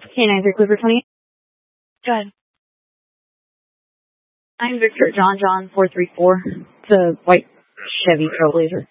K9 Cleaver 28. Go ahead. I'm Victor John 434. It's a white Chevy Trailblazer.